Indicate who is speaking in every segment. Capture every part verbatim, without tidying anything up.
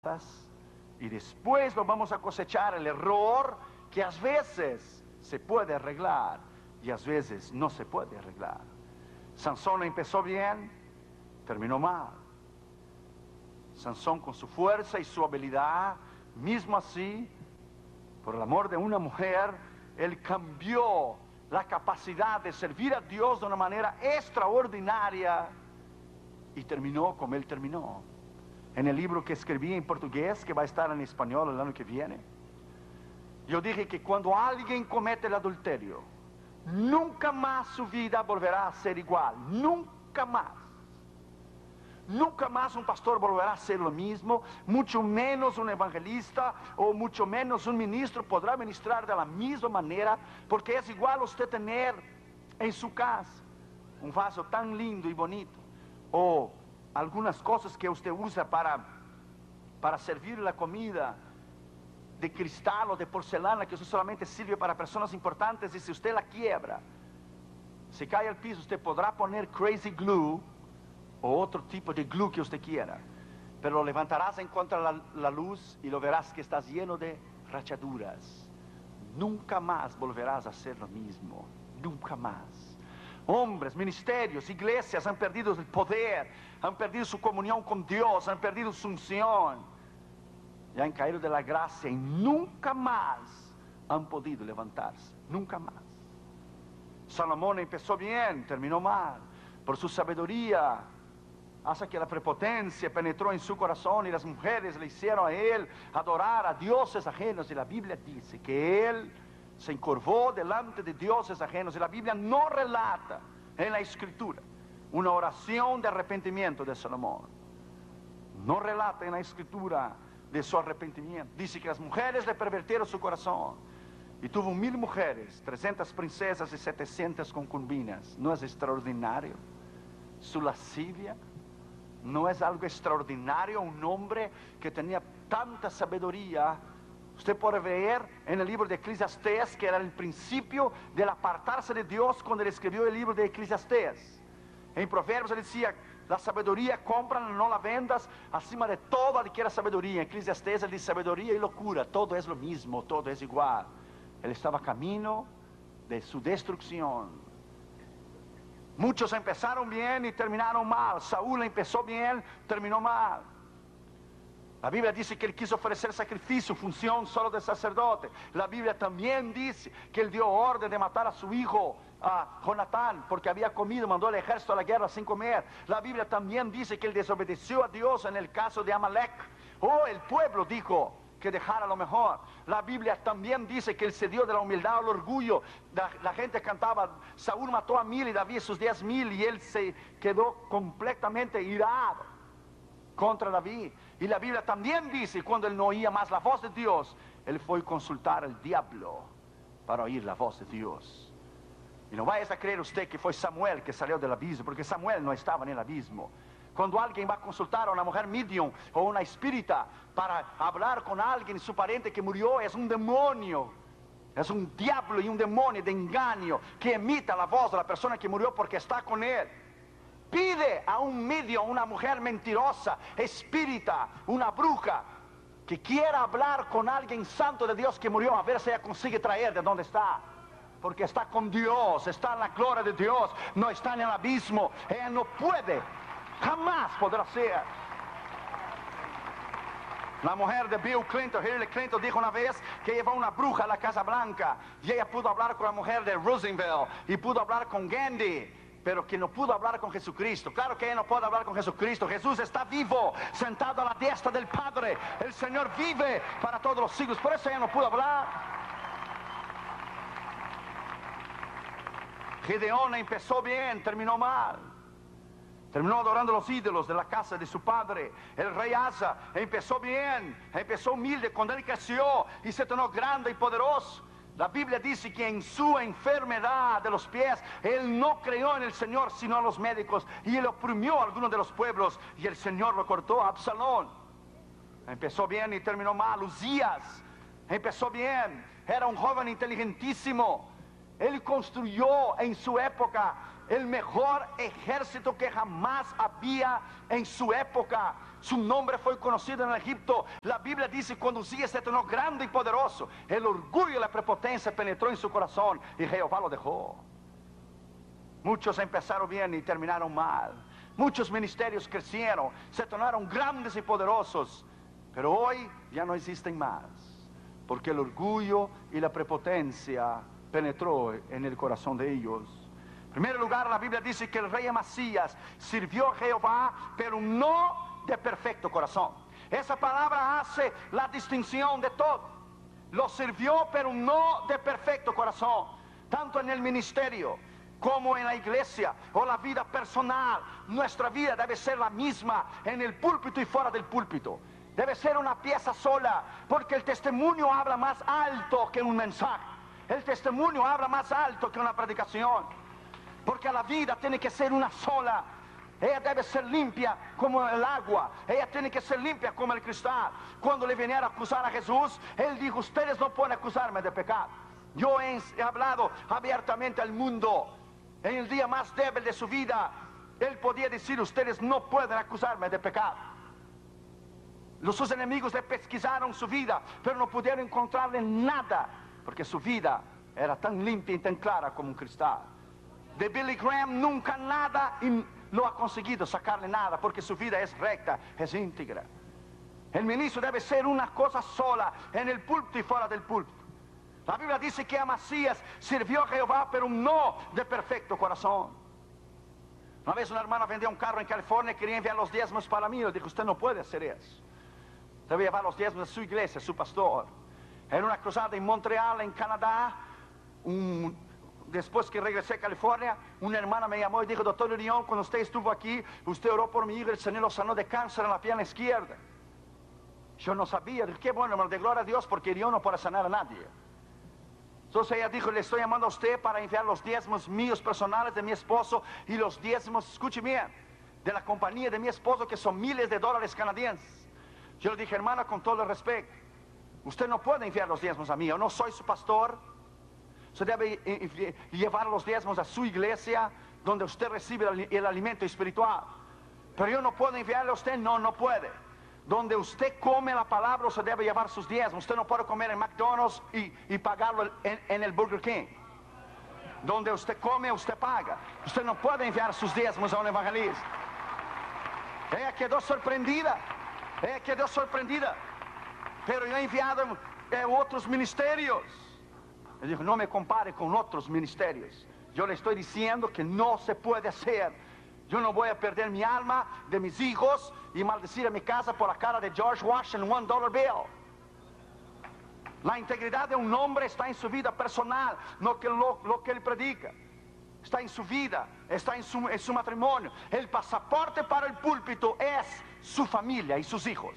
Speaker 1: y después lo vamos a cosechar el error que a veces se puede arreglar y a veces no se puede arreglar. Sansón empezó bien, terminó mal. Sansón con su fuerza y su habilidad, mismo así, por el amor de una mujer, él cambió la capacidad de servir a Dios de una manera extraordinaria y terminó como él terminó. En el libro que escribí en portugués, que va a estar en español el año que viene, yo dije que cuando alguien comete el adulterio, nunca más su vida volverá a ser igual, nunca más. Nunca más un pastor volverá a ser lo mismo, mucho menos un evangelista o mucho menos un ministro podrá ministrar de la misma manera, porque es igual usted tener en su casa un vaso tan lindo y bonito, o algunas cosas que usted usa para, para servir la comida, de cristal o de porcelana, que eso solamente sirve para personas importantes, y si usted la quiebra, se cae al piso, usted podrá poner crazy glue o otro tipo de glue que usted quiera, pero lo levantarás en contra de la, la luz y lo verás que estás lleno de rachaduras. Nunca más volverás a hacer lo mismo, nunca más. Hombres, ministerios, iglesias han perdido el poder, han perdido su comunión con Dios, han perdido su unción, y han caído de la gracia y nunca más han podido levantarse, nunca más. Salomón empezó bien, terminó mal, por su sabiduría, hasta que la prepotencia penetró en su corazón y las mujeres le hicieron a él adorar a dioses ajenos, y la Biblia dice que él se encorvó delante de dioses ajenos, y la Biblia no relata en la escritura una oración de arrepentimiento de Salomón, no relata en la escritura de su arrepentimiento. Dice que las mujeres le pervirtieron su corazón y tuvo mil mujeres, trescientas princesas y setecientas concubinas. ¿No es extraordinario su lascivia? ¿No es algo extraordinario un hombre que tenía tanta sabiduría? Usted puede ver en el libro de Eclesiastés que era el principio del apartarse de Dios cuando él escribió el libro de Eclesiastés. En Proverbios él decía: la sabiduría compra, no la vendas, acima de todo adquiera sabiduría. En Eclesiastés él dice: sabiduría y locura, todo es lo mismo, todo es igual. Él estaba camino de su destrucción. Muchos empezaron bien y terminaron mal. Saúl empezó bien, terminó mal. La Biblia dice que él quiso ofrecer sacrificio, función solo de sacerdote. La Biblia también dice que él dio orden de matar a su hijo, a Jonatán, porque había comido, mandó al ejército a la guerra sin comer. La Biblia también dice que él desobedeció a Dios en el caso de Amalek. Oh, el pueblo dijo que dejara lo mejor. La Biblia también dice que él se dio de la humildad al orgullo. La, la gente cantaba: Saúl mató a mil y David sus diez mil, y él se quedó completamente irado contra David. Y la Biblia también dice, cuando él no oía más la voz de Dios, él fue a consultar al diablo para oír la voz de Dios. Y no vayas a creer usted que fue Samuel que salió del abismo, porque Samuel no estaba en el abismo. Cuando alguien va a consultar a una mujer medium o una espírita para hablar con alguien, su pariente que murió, es un demonio, es un diablo y un demonio de engaño que imita la voz de la persona que murió porque está con él. Pide a un medium, una mujer mentirosa, espírita, una bruja, que quiera hablar con alguien santo de Dios que murió, a ver si ella consigue traer de donde está. Porque está con Dios, está en la gloria de Dios, no está en el abismo. Ella no puede, jamás podrá ser. La mujer de Bill Clinton, Hillary Clinton, dijo una vez que llevó una bruja a la Casa Blanca, y ella pudo hablar con la mujer de Roosevelt y pudo hablar con Gandhi, pero que no pudo hablar con Jesucristo. Claro que ella no puede hablar con Jesucristo. Jesús está vivo, sentado a la diestra del Padre. El Señor vive para todos los siglos, por eso ella no pudo hablar. Gedeón empezó bien, terminó mal. Terminó adorando los ídolos de la casa de su padre. El rey Asa empezó bien, empezó humilde. Cuando él creció y se tornó grande y poderoso, la Biblia dice que en su enfermedad de los pies, él no creyó en el Señor sino a los médicos, y él oprimió a algunos de los pueblos, y el Señor lo cortó a Absalón. Empezó bien y terminó mal. Uzías empezó bien, era un joven inteligentísimo. Él construyó en su época el mejor ejército que jamás había en su época. Su nombre fue conocido en Egipto. La Biblia dice: cuando Usías se tornó grande y poderoso, el orgullo y la prepotencia penetró en su corazón y Jehová lo dejó. Muchos empezaron bien y terminaron mal. Muchos ministerios crecieron, se tornaron grandes y poderosos, pero hoy ya no existen más, porque el orgullo y la prepotencia penetró en el corazón de ellos. En primer lugar, la Biblia dice que el rey Amasías sirvió a Jehová, pero no de perfecto corazón. Esa palabra hace la distinción de todo. Lo sirvió, pero no de perfecto corazón. Tanto en el ministerio como en la iglesia o la vida personal, nuestra vida debe ser la misma en el púlpito y fuera del púlpito. Debe ser una pieza sola, porque el testimonio habla más alto que un mensaje. El testimonio habla más alto que una predicación, porque la vida tiene que ser una sola. Ella debe ser limpia como el agua, ella tiene que ser limpia como el cristal. Cuando le vinieron a acusar a Jesús, él dijo: ustedes no pueden acusarme de pecado. Yo he hablado abiertamente al mundo. En el día más débil de su vida, él podía decir: ustedes no pueden acusarme de pecado. Los sus enemigos le pesquisaron su vida, pero no pudieron encontrarle nada, porque su vida era tan limpia y tan clara como un cristal. De Billy Graham nunca nada lo ha conseguido sacarle nada, porque su vida es recta, es íntegra. El ministro debe ser una cosa sola, en el púlpito y fuera del púlpito. La Biblia dice que Amasías sirvió a Jehová, pero no de perfecto corazón. Una vez una hermana vendió un carro en California y quería enviar los diezmos para mí. Le dijo: usted no puede hacer eso. Debe llevar los diezmos a su iglesia, a su pastor. En una cruzada en Montreal, en Canadá, un, después que regresé a California, una hermana me llamó y dijo: doctor Urión, cuando usted estuvo aquí, usted oró por mi hijo, el Señor lo sanó de cáncer en la pierna izquierda. Yo no sabía. Dije: qué bueno, hermano, de gloria a Dios, porque Urión no puede sanar a nadie. Entonces ella dijo: le estoy llamando a usted para enviar los diezmos míos personales de mi esposo y los diezmos, escuche bien, de la compañía de mi esposo, que son miles de dólares canadienses. Yo le dije: hermana, con todo el respeto, usted no puede enviar los diezmos a mí, yo no soy su pastor. Usted debe llevar los diezmos a su iglesia, donde usted recibe el, el alimento espiritual. Pero yo no puedo enviarle a usted. No, no puede. Donde usted come la palabra, usted debe llevar sus diezmos. Usted no puede comer en McDonald's y, y pagarlo en, en el Burger King. Donde usted come, usted paga. Usted no puede enviar sus diezmos a un evangelista. Ella quedó sorprendida. Ella quedó sorprendida. Pero yo he enviado eh, otros ministerios. Él dijo: no me compare con otros ministerios. Yo le estoy diciendo que no se puede hacer. Yo no voy a perder mi alma, de mis hijos, y maldecir a mi casa por la cara de George Washington one dollar bill. La integridad de un hombre está en su vida personal, no que lo, lo que él predica. Está en su vida, está en su, en su matrimonio. El pasaporte para el púlpito es su familia y sus hijos.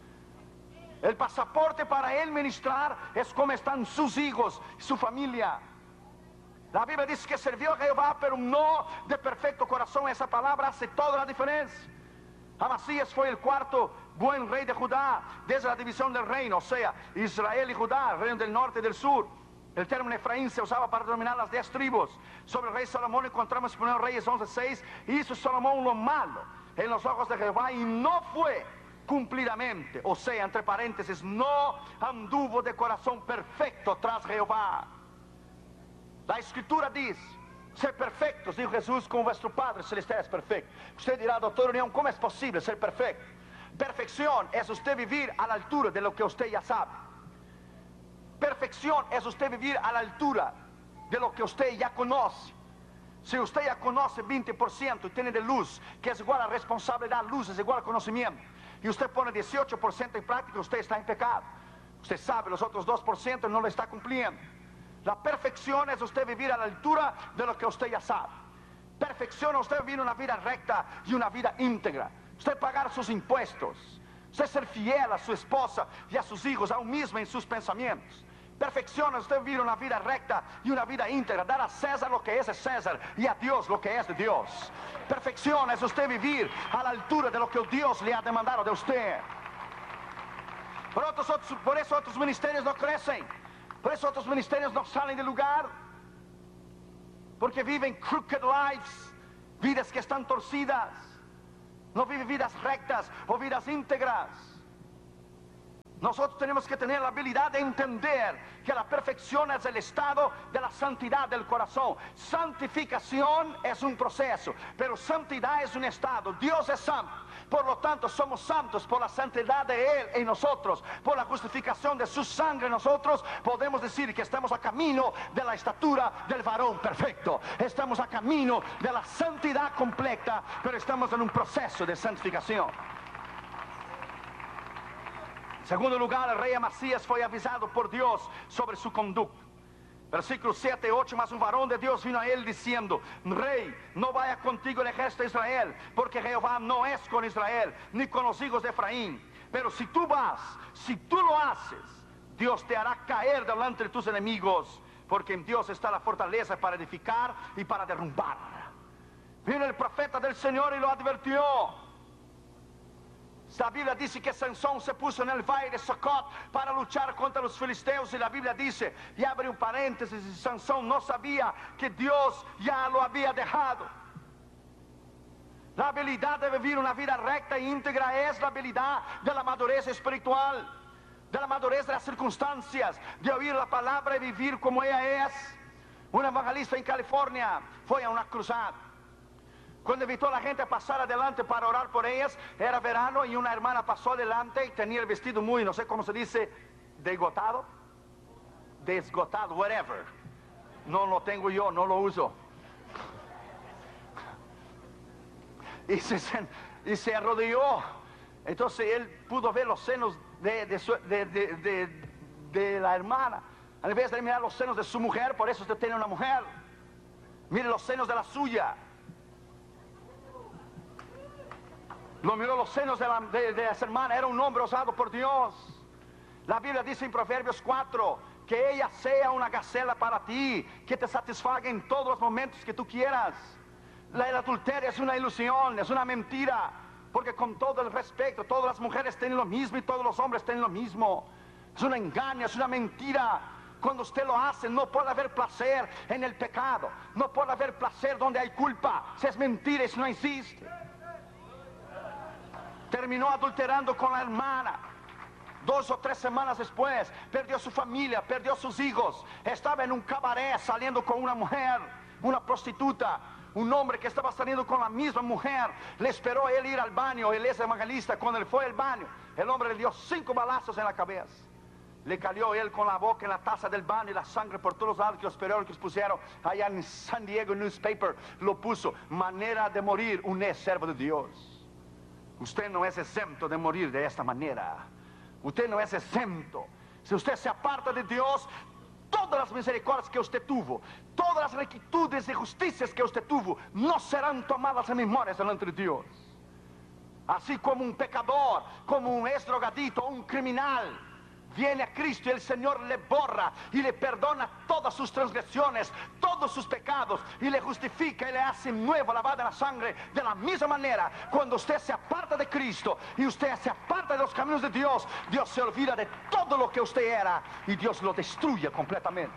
Speaker 1: El pasaporte para él ministrar es cómo están sus hijos, su familia. La Biblia dice que sirvió a Jehová, pero no de perfecto corazón. Esa palabra hace toda la diferencia. Amasías fue el cuarto buen rey de Judá, desde la división del reino, o sea, Israel y Judá, reino del norte y del sur. El término Efraín se usaba para denominar las diez tribus. Sobre el rey Salomón encontramos en primero Reyes once seis. Hizo Salomón lo malo en los ojos de Jehová, y no fue cumplidamente, o sea, entre paréntesis, no anduvo de corazón perfecto tras Jehová. La escritura dice: ser perfectos, dijo Jesús, como vuestro Padre celestial es perfecto. Usted dirá: doctor Unión, ¿cómo es posible ser perfecto? Perfección es usted vivir a la altura de lo que usted ya sabe. Perfección es usted vivir a la altura de lo que usted ya conoce. Si usted ya conoce veinte por ciento y tiene de luz, que es igual a responsabilidad, luz es igual a conocimiento, y usted pone dieciocho por ciento en práctica, usted está en pecado. Usted sabe los otros dos por ciento no lo está cumpliendo. La perfección es usted vivir a la altura de lo que usted ya sabe. Perfección es usted vivir una vida recta y una vida íntegra. Usted pagar sus impuestos. Usted ser fiel a su esposa y a sus hijos, aún mismo en sus pensamientos. Perfección es usted vivir una vida recta y una vida íntegra. Dar a César lo que es de César y a Dios lo que es de Dios. Perfección es usted vivir a la altura de lo que Dios le ha demandado de usted. Por, otros, otros, por eso otros ministerios no crecen. Por eso otros ministerios no salen del lugar. porque viven crooked lives, vidas que están torcidas, no viven vidas rectas o vidas íntegras. Nosotros tenemos que tener la habilidad de entender que la perfección es el estado de la santidad del corazón. Santificación es un proceso, pero santidad es un estado. Dios es santo, por lo tanto somos santos por la santidad de Él en nosotros, por la justificación de su sangre en nosotros. Podemos decir que estamos a camino de la estatura del varón perfecto. Estamos a camino de la santidad completa, pero estamos en un proceso de santificación. En segundo lugar, el rey Amasías fue avisado por Dios sobre su conducta. Versículos siete y ocho, mas un varón de Dios vino a él diciendo: rey, no vaya contigo el ejército de Israel, porque Jehová no es con Israel, ni con los hijos de Efraín. Pero si tú vas, si tú lo haces, Dios te hará caer delante de tus enemigos, porque en Dios está la fortaleza para edificar y para derrumbar. Vino el profeta del Señor y lo advirtió. La Biblia dice que Sansón se puso en el valle de Sucot para luchar contra los filisteos, y la Biblia dice, y abre un paréntesis, y Sansón no sabía que Dios ya lo había dejado. La habilidad de vivir una vida recta e íntegra es la habilidad de la madurez espiritual, de la madurez de las circunstancias, de oír la palabra y vivir como ella es. Un evangelista en California fue a una cruzada. Cuando invitó a la gente a pasar adelante para orar por ellas, era verano y una hermana pasó adelante y tenía el vestido muy, no sé cómo se dice, desgotado, desgotado, whatever. No lo tengo yo, no lo uso. Y se, y se arrodilló. Entonces él pudo ver los senos de, de, su, de, de, de, de la hermana. En vez de mirar los senos de su mujer, por eso usted tiene una mujer. Mire los senos de la suya. Lo miró los senos de, la, de, de esa hermana. Era un hombre usado por Dios. La Biblia dice en Proverbios cuatro que ella sea una gacela para ti, que te satisfaga en todos los momentos que tú quieras. La, el adulterio es una ilusión, es una mentira, porque con todo el respeto, todas las mujeres tienen lo mismo y todos los hombres tienen lo mismo. Es un engaño, es una mentira. Cuando usted lo hace, no puede haber placer en el pecado, no puede haber placer donde hay culpa. Si es mentira, eso no existe. Terminó adulterando con la hermana. Dos o tres semanas después, perdió su familia, perdió sus hijos. Estaba en un cabaret saliendo con una mujer, una prostituta. Un hombre que estaba saliendo con la misma mujer le esperó a él ir al baño. Él es evangelista. Cuando él fue al baño, el hombre le dio cinco balazos en la cabeza. Le cayó él con la boca en la taza del baño y la sangre por todos lados. Que los periódicos pusieron allá en San Diego Newspaper, lo puso: manera de morir un ex servo de Dios. Usted no es exento de morir de esta manera. Usted no es exento. Si usted se aparta de Dios, todas las misericordias que usted tuvo, todas las rectitudes y justicias que usted tuvo, no serán tomadas en memoria delante de Dios. Así como un pecador, como un ex drogadito, un criminal, viene a Cristo y el Señor le borra y le perdona todas sus transgresiones, todos sus pecados, y le justifica y le hace nuevo, lavada en la sangre. De la misma manera, cuando usted se aparta de Cristo y usted se aparta de los caminos de Dios, Dios se olvida de todo lo que usted era y Dios lo destruye completamente.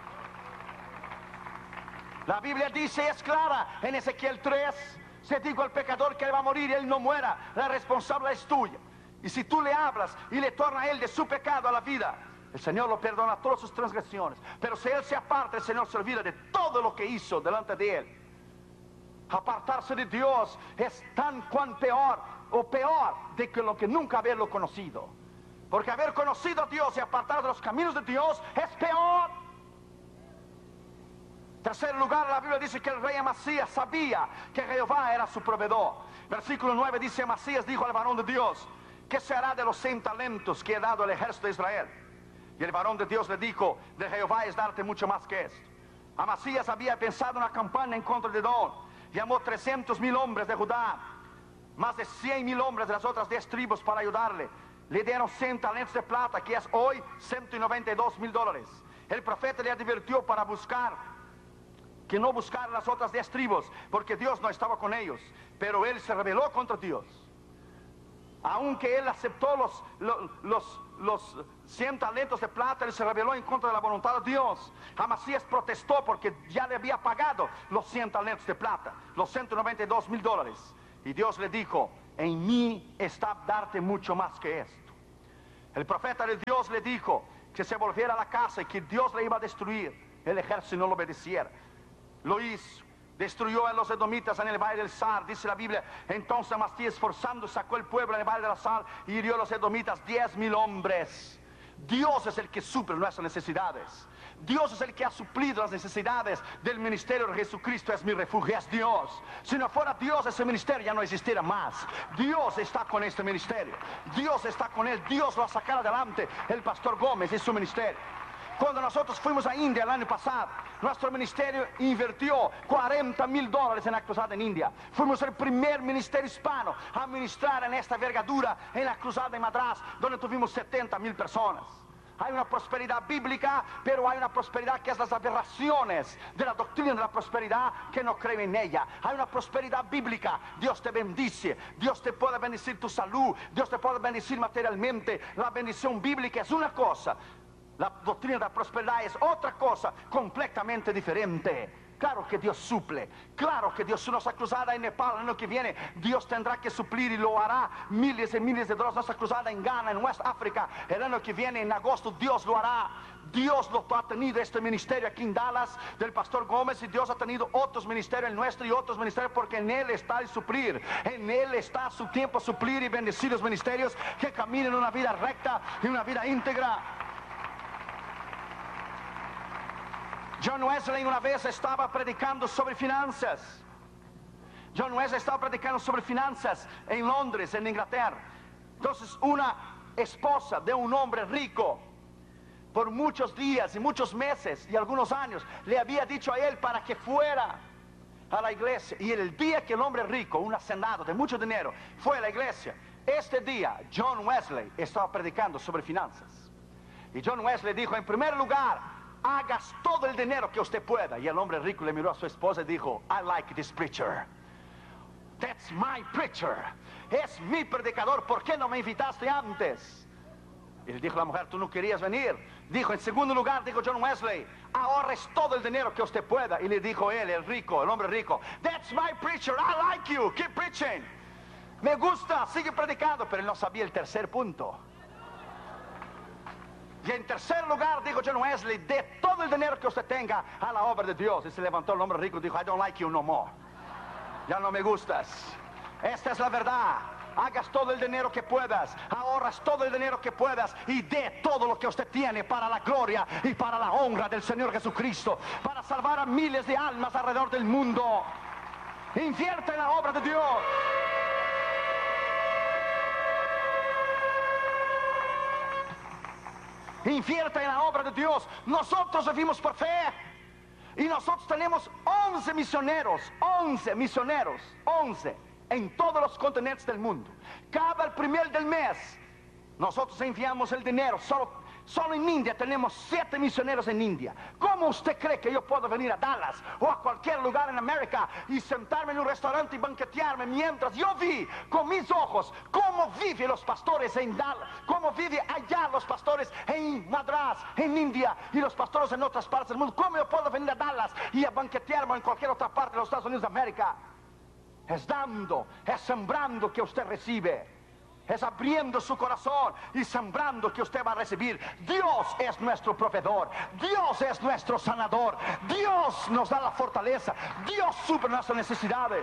Speaker 1: La Biblia dice, es clara en Ezequiel tres, se dijo al pecador que él va a morir y él no muera, la responsabilidad es tuya. Y si tú le hablas y le torna a él de su pecado a la vida, el Señor lo perdona todas sus transgresiones. Pero si él se aparta, el Señor se olvida de todo lo que hizo delante de él. Apartarse de Dios es tan cuan peor o peor de que lo que nunca haberlo conocido. Porque haber conocido a Dios y apartar de los caminos de Dios es peor. En tercer lugar, la Biblia dice que el rey Amasías sabía que Jehová era su proveedor. Versículo nueve dice: Amasías dijo al varón de Dios: ¿qué se hará de los cien talentos que he dado al ejército de Israel? Y el varón de Dios le dijo: de Jehová es darte mucho más que esto. Amasías había pensado una campaña en contra de Edom. Llamó trescientos mil hombres de Judá, más de cien mil hombres de las otras diez tribus para ayudarle. Le dieron cien talentos de plata, que es hoy ciento noventa y dos mil dólares. El profeta le advirtió para buscar, que no buscara las otras diez tribus, porque Dios no estaba con ellos. Pero él se rebeló contra Dios. Aunque él aceptó los, los, los, los cien talentos de plata, él se rebeló en contra de la voluntad de Dios. Amasías protestó porque ya le había pagado los cien talentos de plata, los ciento noventa y dos mil dólares. Y Dios le dijo: en mí está darte mucho más que esto. El profeta de Dios le dijo que se volviera a la casa y que Dios le iba a destruir. El ejército no lo obedeciera. Lo hizo. Destruyó a los edomitas en el valle del Sar, dice la Biblia. Entonces Amasías, esforzando, sacó el pueblo en el valle del Sar y hirió a los edomitas diez mil hombres. Dios es el que suple nuestras necesidades. Dios es el que ha suplido las necesidades del ministerio de Jesucristo. Es mi refugio, es Dios. Si no fuera Dios, ese ministerio ya no existiera más. Dios está con este ministerio. Dios está con él. Dios lo ha sacado adelante, el pastor Gómez y su ministerio. Cuando nosotros fuimos a India el año pasado, nuestro ministerio invirtió cuarenta mil dólares en la cruzada en India. Fuimos el primer ministerio hispano a ministrar en esta envergadura en la cruzada de Madrás, donde tuvimos setenta mil personas. Hay una prosperidad bíblica, pero hay una prosperidad que es las aberraciones de la doctrina de la prosperidad que no creen en ella. Hay una prosperidad bíblica. Dios te bendice, Dios te puede bendecir tu salud, Dios te puede bendecir materialmente. La bendición bíblica es una cosa, la doctrina de la prosperidad es otra cosa completamente diferente. Claro que Dios suple, claro que Dios, nuestra cruzada en Nepal el año que viene, Dios tendrá que suplir y lo hará. Miles y miles de dólares. Nuestra cruzada en Ghana, en West África, el año que viene, en agosto, Dios lo hará. Dios lo ha tenido este ministerio aquí en Dallas del pastor Gómez, y Dios ha tenido otros ministerios, el nuestro y otros ministerios, porque en Él está el suplir. En Él está su tiempo suplir y bendecir los ministerios que caminen una vida recta y una vida íntegra. John Wesley una vez estaba predicando sobre finanzas. John Wesley estaba predicando sobre finanzas en Londres, en Inglaterra. Entonces una esposa de un hombre rico, por muchos días y muchos meses y algunos años, le había dicho a él para que fuera a la iglesia. Y el día que el hombre rico, un hacendado de mucho dinero, fue a la iglesia, este día John Wesley estaba predicando sobre finanzas. Y John Wesley dijo: en primer lugar, hagas todo el dinero que usted pueda. Y el hombre rico le miró a su esposa y dijo: I like this preacher. That's my preacher. Es mi predicador. ¿Por qué no me invitaste antes? Y le dijo la mujer: tú no querías venir. Dijo: en segundo lugar, dijo John Wesley, ahorres todo el dinero que usted pueda. Y le dijo él, el rico, el hombre rico: That's my preacher. I like you. Keep preaching. Me gusta, sigue predicando. Pero él no sabía el tercer punto. Y en tercer lugar, dijo John Wesley, de todo el dinero que usted tenga a la obra de Dios. Y se levantó el hombre rico y dijo: I don't like you no more. Ya no me gustas. Esta es la verdad. Hagas todo el dinero que puedas, ahorras todo el dinero que puedas y dé todo lo que usted tiene para la gloria y para la honra del Señor Jesucristo, para salvar a miles de almas alrededor del mundo. Invierte en la obra de Dios. Invierte en la obra de Dios. Nosotros vivimos por fe. Y nosotros tenemos once misioneros, once misioneros, once en todos los continentes del mundo. Cada el primer del mes nosotros enviamos el dinero. Solo, solo en India tenemos siete misioneros en India. ¿Cómo usted cree que yo puedo venir a Dallas o a cualquier lugar en América y sentarme en un restaurante y banquetearme mientras yo vi con mis ojos cómo viven los pastores en Dallas, cómo viven allá los pastores en Madrás, en India, y los pastores en otras partes del mundo? ¿Cómo yo puedo venir a Dallas y a banquetearme en cualquier otra parte de los Estados Unidos de América? Es dando, es sembrando que usted recibe. Es abriendo su corazón y sembrando que usted va a recibir. Dios es nuestro proveedor. Dios es nuestro sanador. Dios nos da la fortaleza. Dios suple nuestras necesidades.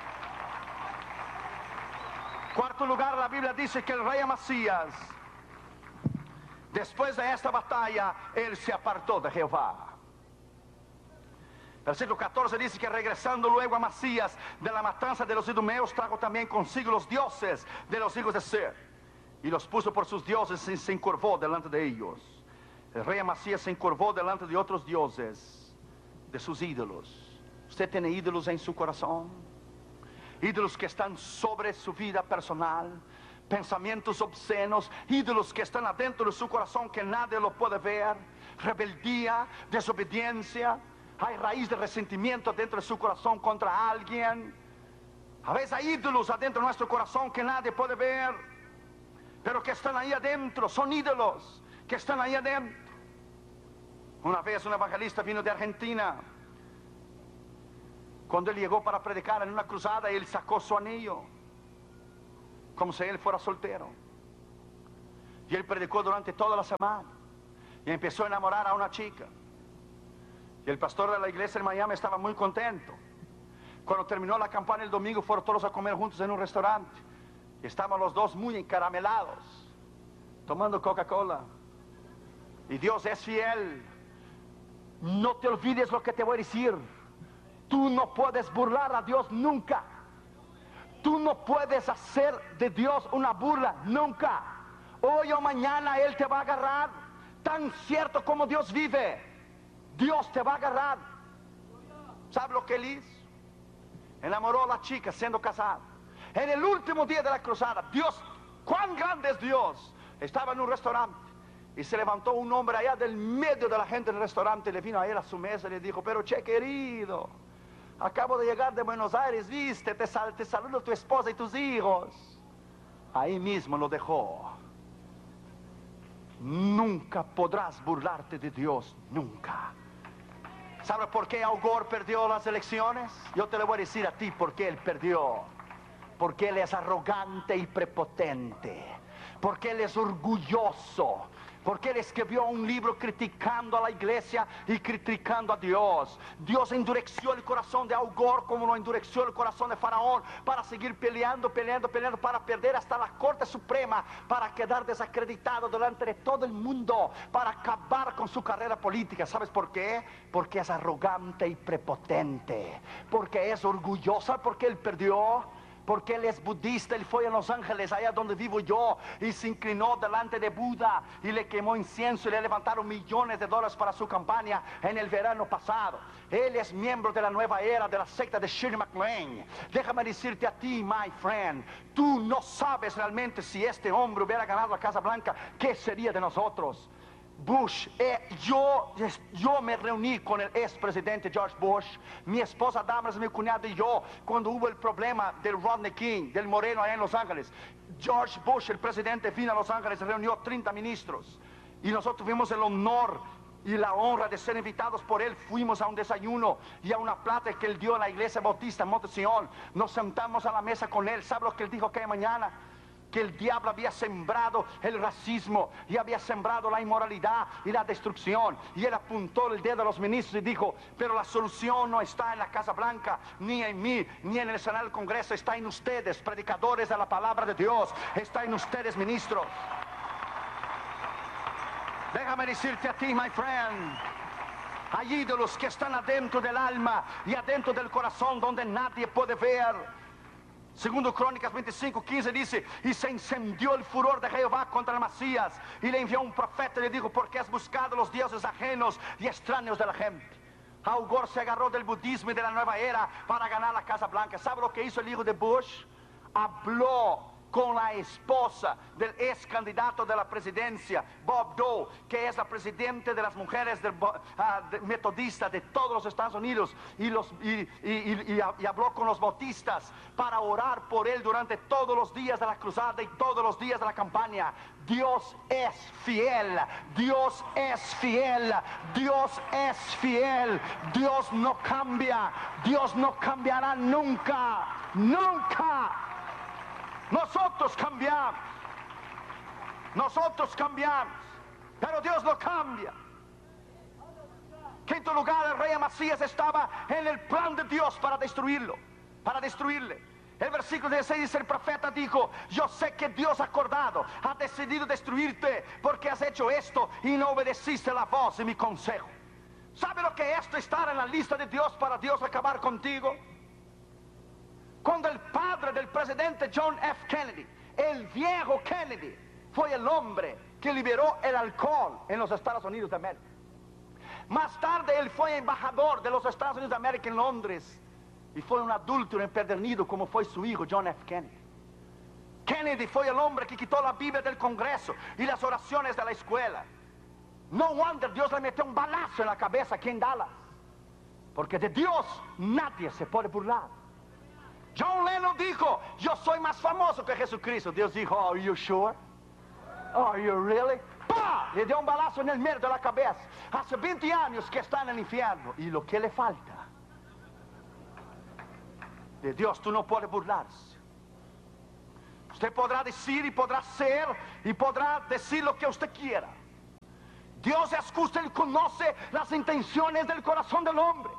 Speaker 1: Cuarto lugar, la Biblia dice que el rey Amasías, después de esta batalla, él se apartó de Jehová. Versículo catorce dice que regresando luego Amasías de la matanza de los idumeos, trajo también consigo los dioses de los hijos de Ser, y los puso por sus dioses y se encorvó delante de ellos. El rey Amasías se encorvó delante de otros dioses, de sus ídolos. ¿Usted tiene ídolos en su corazón? Ídolos que están sobre su vida personal, pensamientos obscenos, ídolos que están adentro de su corazón que nadie lo puede ver. Rebeldía, desobediencia. Hay raíz de resentimiento dentro de su corazón contra alguien. A veces hay ídolos adentro de nuestro corazón que nadie puede ver. pero que están ahí adentro, son ídolos que están ahí adentro. Una vez un evangelista vino de Argentina. Cuando él llegó para predicar en una cruzada, él sacó su anillo, como si él fuera soltero. Y él predicó durante toda la semana. Y empezó a enamorar a una chica. Y el pastor de la iglesia en Miami estaba muy contento. Cuando terminó la campaña el domingo, fueron todos a comer juntos en un restaurante. Y estaban los dos muy encaramelados, tomando Coca-Cola. Y Dios es fiel. No te olvides lo que te voy a decir. Tú no puedes burlar a Dios nunca. Tú no puedes hacer de Dios una burla nunca. Hoy o mañana Él te va a agarrar. Tan cierto como Dios vive, Dios te va a agarrar. ¿Sabe lo que Él hizo? Enamoró a la chica siendo casada. En el último día de la cruzada, Dios, cuán grande es Dios, estaba en un restaurante y se levantó un hombre allá del medio de la gente del restaurante, le vino a él a su mesa y le dijo: pero che querido, acabo de llegar de Buenos Aires, viste, te, sal, te saludo tu esposa y tus hijos. Ahí mismo lo dejó. Nunca podrás burlarte de Dios, nunca. ¿Sabe por qué Al Gore perdió las elecciones? Yo te lo voy a decir a ti por qué él perdió. Porque él es arrogante y prepotente. Porque él es orgulloso. Porque él escribió un libro criticando a la iglesia y criticando a Dios. Dios endureció el corazón de Al Gore como lo endureció el corazón de Faraón, para seguir peleando, peleando, peleando, para perder hasta la Corte Suprema, para quedar desacreditado delante de todo el mundo, para acabar con su carrera política. ¿Sabes por qué? Porque es arrogante y prepotente. Porque es orgulloso. ¿Sabes por qué él perdió? Porque él es budista. Él fue a Los Ángeles, allá donde vivo yo, y se inclinó delante de Buda y le quemó incienso y le levantaron millones de dólares para su campaña en el verano pasado. Él es miembro de la nueva era de la secta de Shirley MacLaine. Déjame decirte a ti, my friend, tú no sabes realmente si este hombre hubiera ganado la Casa Blanca, ¿qué sería de nosotros? Bush, eh, yo, yo me reuní con el expresidente George Bush, mi esposa Damaris, mi cuñado y yo, cuando hubo el problema del Rodney King, del moreno allá en Los Ángeles. George Bush, el presidente, vino a Los Ángeles, reunió treinta ministros y nosotros tuvimos el honor y la honra de ser invitados por él. Fuimos a un desayuno y a una plata que él dio en la iglesia bautista en Monte Sion. Nos sentamos a la mesa con él. ¿Sabe lo que él dijo aquella mañana? Que el diablo había sembrado el racismo y había sembrado la inmoralidad y la destrucción. Y él apuntó el dedo a los ministros y dijo: pero la solución no está en la Casa Blanca, ni en mí, ni en el Senado del Congreso. Está en ustedes, predicadores de la palabra de Dios. Está en ustedes, ministros. Déjame decirte a ti, my friend, hay ídolos que están adentro del alma y adentro del corazón, donde nadie puede ver. Segundo Crónicas veinticinco, quince dice: y se encendió el furor de Jehová contra el Masías, y le envió un profeta y le dijo: ¿por qué has buscado los dioses ajenos y extraños de la gente? Al Gore se agarró del budismo y de la nueva era para ganar la Casa Blanca. ¿Sabe lo que hizo el hijo de Bush? Habló con la esposa del ex candidato de la presidencia, Bob Dole, que es la presidenta de las mujeres del, uh, de, metodistas de todos los Estados Unidos, y, los, y, y, y, y habló con los bautistas para orar por él durante todos los días de la cruzada y todos los días de la campaña. Dios es fiel, Dios es fiel, Dios es fiel, Dios no cambia, Dios no cambiará nunca, nunca. Nosotros cambiamos, nosotros cambiamos, pero Dios no cambia. Quinto lugar, el rey Amasías estaba en el plan de Dios para destruirlo, para destruirle. El versículo dieciséis dice: el profeta dijo: yo sé que Dios ha acordado, ha decidido destruirte, porque has hecho esto y no obedeciste la voz de mi consejo. ¿Sabe lo que es esto, estar en la lista de Dios para Dios acabar contigo? Cuando el padre del presidente John F. Kennedy, el viejo Kennedy, fue el hombre que liberó el alcohol en los Estados Unidos de América. Más tarde él fue embajador de los Estados Unidos de América en Londres y fue un adúltero empedernido como fue su hijo John F. Kennedy. Kennedy fue el hombre que quitó la Biblia del Congreso y las oraciones de la escuela. No wonder Dios le metió un balazo en la cabeza aquí en Dallas, porque de Dios nadie se puede burlar. John Lennon dijo: yo soy más famoso que Jesucristo. Dios dijo: are you sure? Are you really? ¡Pah! Le dio un balazo en el medio de la cabeza. Hace veinte años que está en el infierno. ¿Y lo que le falta? De Dios tú no puedes burlarse. Usted podrá decir y podrá ser y podrá decir lo que usted quiera. Dios es justo, Él conoce las intenciones del corazón del hombre.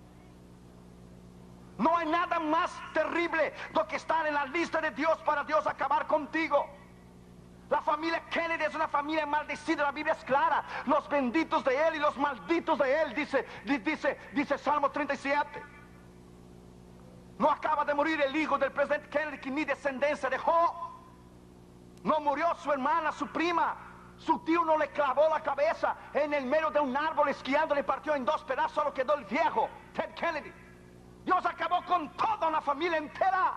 Speaker 1: No hay nada más terrible do que estar en la lista de Dios para Dios acabar contigo. La familia Kennedy es una familia maldecida, la Biblia es clara. Los benditos de Él y los malditos de Él, dice, dice, dice Salmo treinta y siete. No acaba de morir el hijo del presidente Kennedy que ni descendencia dejó. No murió su hermana, su prima. Su tío no le clavó la cabeza en el medio de un árbol esquiando, le partió en dos pedazos, solo quedó el viejo Ted Kennedy. Dios acabó con toda una familia entera.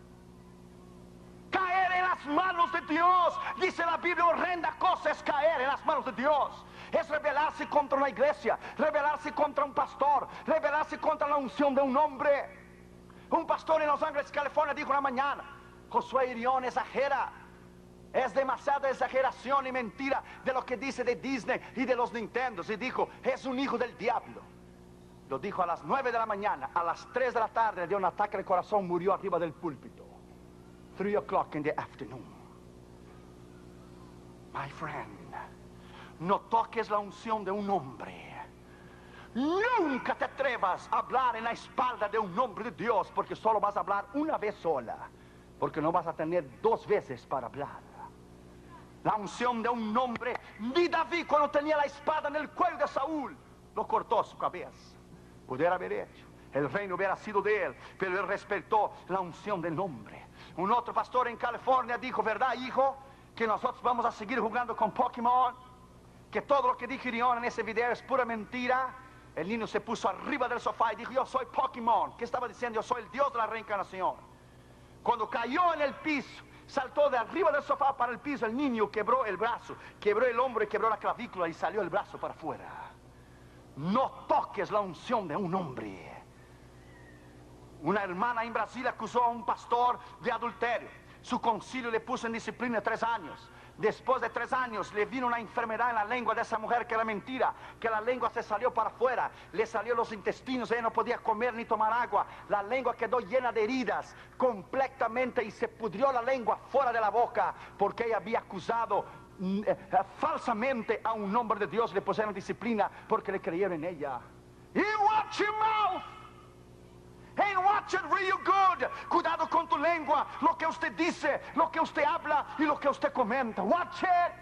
Speaker 1: Caer en las manos de Dios, dice la Biblia, horrenda cosa es caer en las manos de Dios. Es rebelarse contra una iglesia, rebelarse contra un pastor, rebelarse contra la unción de un hombre. Un pastor en Los Ángeles, California, dijo una mañana: Josué Irión exagera. Es demasiada exageración y mentira de lo que dice de Disney y de los Nintendos. Y dijo, es un hijo del diablo. Lo dijo a las nueve de la mañana. A las tres de la tarde le dio un ataque al corazón, murió arriba del púlpito. Three o'clock in the afternoon. My friend, no toques la unción de un hombre. Nunca te atrevas a hablar en la espalda de un hombre de Dios, porque solo vas a hablar una vez sola, porque no vas a tener dos veces para hablar. La unción de un hombre, ni David cuando tenía la espada en el cuello de Saúl, lo cortó su cabeza. Pudiera haber hecho, el reino hubiera sido de él, pero él respetó la unción del hombre. Un otro pastor en California dijo, ¿verdad, hijo? Que nosotros vamos a seguir jugando con Pokémon, que todo lo que dijo Irión en ese video es pura mentira. El niño se puso arriba del sofá y dijo, yo soy Pokémon. ¿Qué estaba diciendo? Yo soy el Dios de la reencarnación. Cuando cayó en el piso, saltó de arriba del sofá para el piso, el niño quebró el brazo, quebró el hombro y quebró la clavícula y salió el brazo para afuera. No toques la unción de un hombre. Una hermana en Brasil acusó a un pastor de adulterio. Su concilio le puso en disciplina tres años. Después de tres años le vino una enfermedad en la lengua de esa mujer que era mentira, que la lengua se salió para afuera, le salió los intestinos, ella no podía comer ni tomar agua, la lengua quedó llena de heridas completamente y se pudrió la lengua fuera de la boca porque ella había acusado eh, falsamente a un hombre de Dios. Le pusieron disciplina porque le creyeron en ella. You watch your mouth and watch it real good. Cuidado con tu lengua, lo que usted dice, lo que usted habla y lo que usted comenta. Watch it.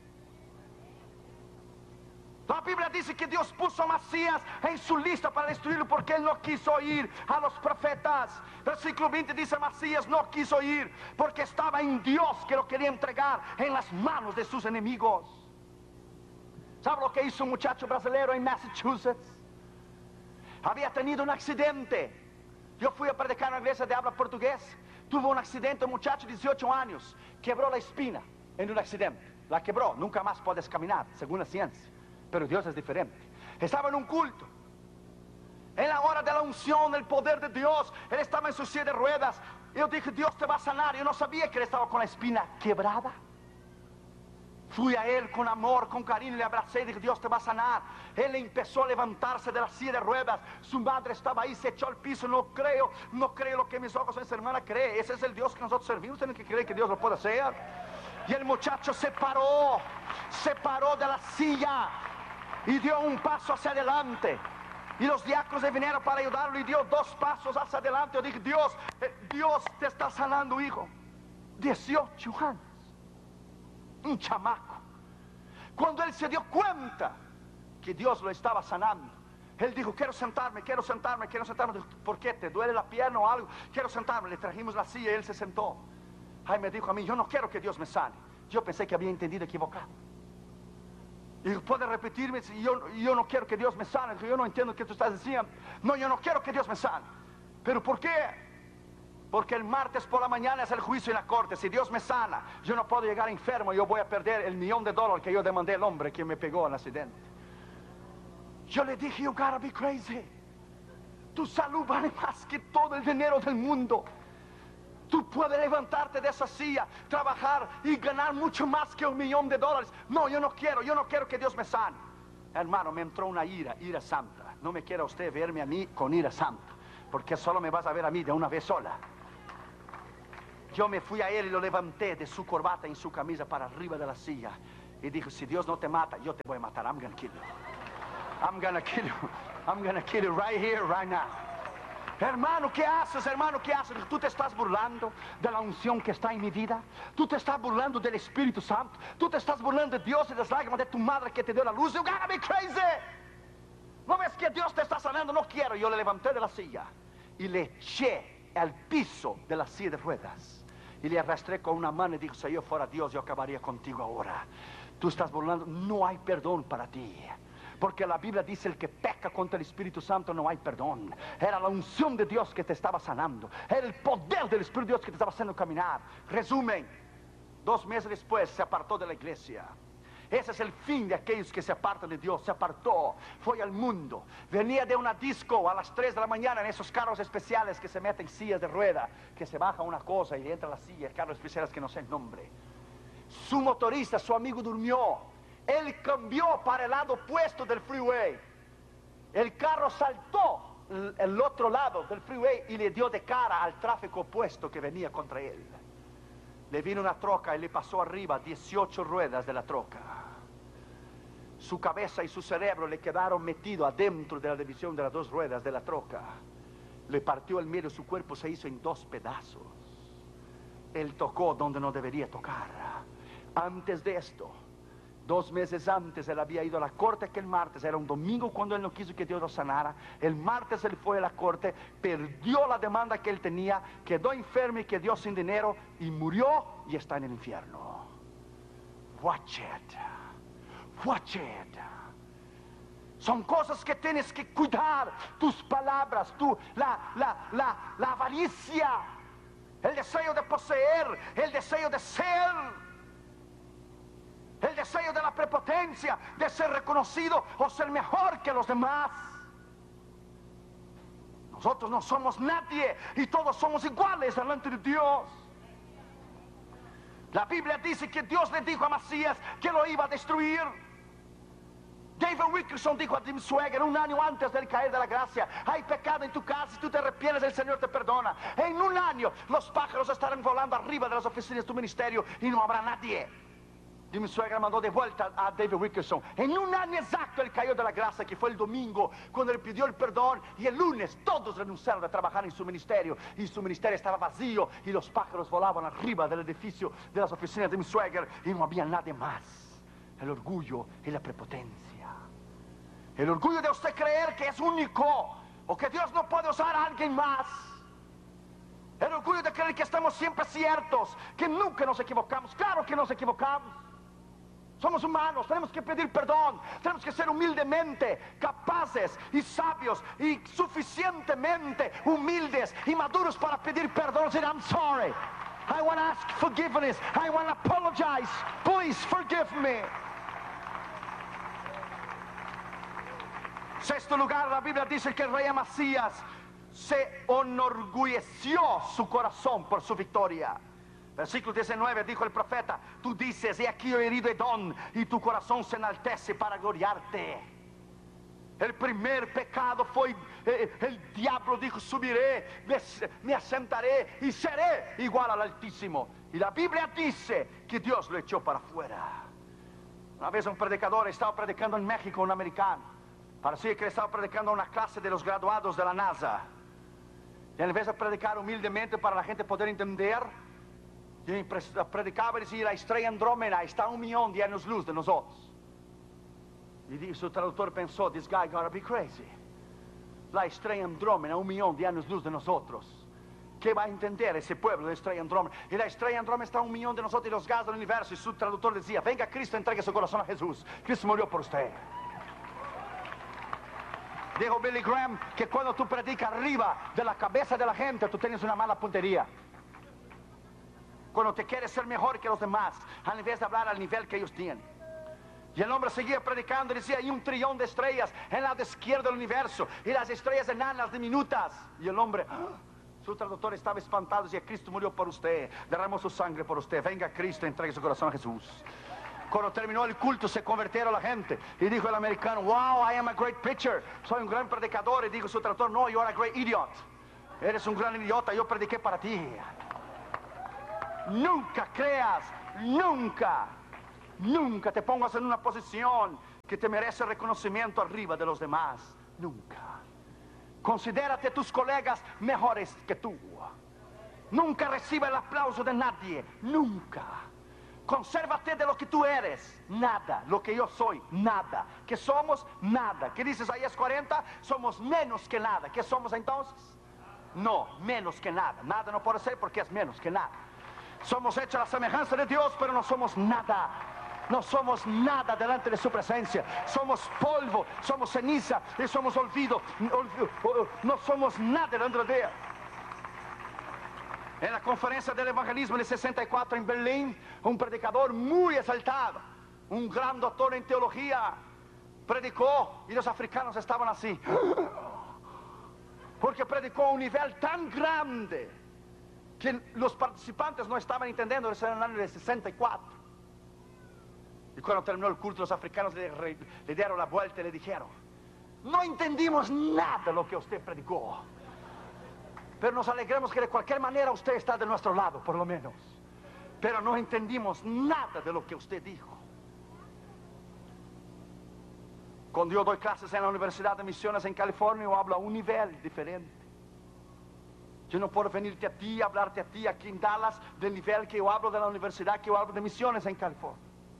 Speaker 1: La Biblia dice que Dios puso a Macías en su lista para destruirlo porque él no quiso ir a los profetas. Versículo veinte dice, Macías no quiso ir porque estaba en Dios, que lo quería entregar en las manos de sus enemigos. ¿Sabe lo que hizo un muchacho brasileño en Massachusetts? Había tenido un accidente. Yo fui a predicar en una iglesia de habla portugués. Tuvo un accidente, un muchacho de dieciocho años, quebró la espina en un accidente. La quebró, nunca más puedes caminar, según la ciencia. Pero Dios es diferente. Estaba en un culto, en la hora de la unción, el poder de Dios. Él estaba en su silla de ruedas. Yo dije, Dios te va a sanar. Yo no sabía que él estaba con la espina quebrada. Fui a él con amor, con cariño, le abracé y dije, Dios te va a sanar. Él empezó a levantarse de la silla de ruedas. Su madre estaba ahí, se echó al piso. No creo, no creo lo que mis ojos ven. Esa hermana cree. Ese es el Dios que nosotros servimos. Tienen que creer que Dios lo puede hacer. Y el muchacho se paró, se paró de la silla y dio un paso hacia adelante. Y los diáconos le vinieron para ayudarlo y dio dos pasos hacia adelante. Yo dije, Dios, eh, Dios te está sanando, hijo. dieciocho años. Un chamaco. Cuando él se dio cuenta que Dios lo estaba sanando, él dijo, quiero sentarme, quiero sentarme, quiero sentarme. Dijo, ¿por qué? ¿Te duele la pierna o algo? Quiero sentarme. Le trajimos la silla y él se sentó. Ay, me dijo a mí, yo no quiero que Dios me sane. Yo pensé que había entendido equivocado. Y dijo, ¿puede repetirme? Yo, yo no quiero que Dios me sane. Dijo, yo no entiendo qué tú estás diciendo. No, yo no quiero que Dios me sane. ¿Pero por qué? Porque el martes por la mañana es el juicio en la corte. Si Dios me sana, yo no puedo llegar enfermo. Yo voy a perder el millón de dólares que yo demandé al hombre que me pegó en el accidente. Yo le dije, you gotta be crazy. Tu salud vale más que todo el dinero del mundo. Tú puedes levantarte de esa silla, trabajar y ganar mucho más que un millón de dólares. No, yo no quiero, yo no quiero que Dios me sane. Hermano, me entró una ira, ira santa. No me quiera usted verme a mí con ira santa, porque solo me vas a ver a mí de una vez sola. Yo me fui a él y lo levanté de su corbata y su camisa para arriba de la silla. Y dijo, si Dios no te mata, yo te voy a matar. I'm gonna kill you. I'm gonna kill you. I'm gonna kill you right here, right now. Hermano, ¿qué haces, hermano? ¿Qué haces? Tú te estás burlando de la unción que está en mi vida. Tú te estás burlando del Espíritu Santo. Tú te estás burlando de Dios y de las lágrimas de tu madre que te dio la luz. You gotta be crazy. ¿No ves que Dios te está sanando? No quiero. Yo le levanté de la silla y le eché al piso de la silla de ruedas. Y le arrastré con una mano y dijo, si yo fuera Dios, yo acabaría contigo ahora. Tú estás burlando. No hay perdón para ti. Porque la Biblia dice, el que peca contra el Espíritu Santo no hay perdón. Era la unción de Dios que te estaba sanando. Era el poder del Espíritu de Dios que te estaba haciendo caminar. Resumen, dos meses después se apartó de la iglesia. Ese es el fin de aquellos que se apartan de Dios. Se apartó, fue al mundo. Venía de una disco a las tres de la mañana en esos carros especiales que se meten sillas de rueda, que se baja una cosa y entra la silla. El carro especial es que no sé el nombre. Su motorista, su amigo, durmió. Él cambió para el lado opuesto del freeway. El carro saltó el otro lado del freeway y le dio de cara al tráfico opuesto que venía contra él. Le vino una troca y le pasó arriba dieciocho ruedas de la troca. Su cabeza y su cerebro le quedaron metidos adentro de la división de las dos ruedas de la troca. Le partió el medio, su cuerpo se hizo en dos pedazos. Él tocó donde no debería tocar. Antes de esto, dos meses antes, él había ido a la corte aquel martes. Era un domingo cuando él no quiso que Dios lo sanara. El martes él fue a la corte, perdió la demanda que él tenía, quedó enfermo y quedó sin dinero y murió y está en el infierno. Watch it. Watch it. Son cosas que tienes que cuidar. Tus palabras, tu, la, la, la, la avaricia, el deseo de poseer, el deseo de ser, el deseo de la prepotencia, de ser reconocido o ser mejor que los demás. Nosotros no somos nadie y todos somos iguales delante de Dios. La Biblia dice que Dios le dijo a Macías que lo iba a destruir. David Wilkerson dijo a Tim Swagger un año antes del caer de la gracia: hay pecado en tu casa, si tú te arrepientes, el Señor te perdona. En un año los pájaros estarán volando arriba de las oficinas de tu ministerio y no habrá nadie. Tim Swagger mandó de vuelta a David Wilkerson. En un año exacto él cayó de la gracia, que fue el domingo cuando él pidió el perdón, y el lunes todos renunciaron a trabajar en su ministerio y su ministerio estaba vacío y los pájaros volaban arriba del edificio de las oficinas de Tim Swagger y no había nadie más. El orgullo y la prepotencia. El orgullo de usted creer que es único o que Dios no puede usar a alguien más. El orgullo de creer que estamos siempre ciertos, que nunca nos equivocamos. Claro que nos equivocamos. Somos humanos, tenemos que pedir perdón. Tenemos que ser humildemente capaces y sabios y suficientemente humildes y maduros para pedir perdón. Decir, I'm sorry. I want to ask forgiveness. I want to apologize. Please forgive me. Sexto lugar, la Biblia dice que el rey Amasías se enorgulleció su corazón por su victoria. Versículo diecinueve, dijo el profeta: tú dices, he aquí yo he herido Edom, y tu corazón se enaltece para gloriarte. El primer pecado fue, eh, el diablo dijo, subiré, me, me asentaré y seré igual al Altísimo. Y la Biblia dice que Dios lo echó para afuera. Una vez un predicador estaba predicando en México, un americano. Parecía que estaba predicando una clase de los graduados de la NASA. Y en vez de predicar humildemente para la gente poder entender, y predicaba y decía: la estrella Andrómeda está a un millón de años luz de nosotros. Y su traductor pensó: this guy gotta be crazy. La estrella Andrómeda, un millón de años luz de nosotros. ¿Qué va a entender ese pueblo de estrella Andrómeda? Y la estrella Andrómeda está a un millón de nosotros y los gases del universo. Y su traductor decía: venga Cristo, entregue su corazón a Jesús. Cristo murió por usted. Dijo Billy Graham que cuando tú predicas arriba de la cabeza de la gente, tú tienes una mala puntería. Cuando te quieres ser mejor que los demás, al invés de hablar al nivel que ellos tienen. Y el hombre seguía predicando y decía: hay un trillón de estrellas en el lado izquierdo del universo, y las estrellas enanas diminutas. Y el hombre, ¡ah! Su traductor estaba espantado y decía, Cristo murió por usted, derramó su sangre por usted, venga Cristo, entregue su corazón a Jesús. Cuando terminó el culto se convirtieron la gente y dijo el americano, wow, I am a great preacher, soy un gran predicador. Y dijo su traductor, no, you are a great idiot, eres un gran idiota, yo prediqué para ti. Nunca creas, nunca, nunca te pongas en una posición que te merece reconocimiento arriba de los demás, nunca. Considérate a tus colegas mejores que tú. Nunca reciba el aplauso de nadie, nunca. Consérvate de lo que tú eres, nada. Lo que yo soy, nada. Que somos, nada. ¿Qué dice Isaías cuarenta? Somos menos que nada. ¿Qué somos entonces? No, menos que nada. Nada no puede ser porque es menos que nada. Somos hechos a la semejanza de Dios, pero no somos nada. No somos nada delante de su presencia. Somos polvo, somos ceniza y somos olvido. No somos nada delante de Él. En la conferencia del evangelismo de sesenta y cuatro en Berlín, un predicador muy exaltado, un gran doctor en teología, predicó y los africanos estaban así. Porque predicó a un nivel tan grande que los participantes no estaban entendiendo. Eso era en el año de sesenta y cuatro. Y cuando terminó el culto, los africanos le, le dieron la vuelta y le dijeron, no entendimos nada de lo que usted predicó, pero nos alegramos que de cualquier manera usted está de nuestro lado, por lo menos. Pero no entendimos nada de lo que usted dijo. Cuando yo doy clases en la Universidad de Misiones en California, yo hablo a un nivel diferente. Yo no puedo venirte a ti y hablarte a ti aquí en Dallas del nivel que yo hablo de la universidad, que yo hablo de Misiones en California.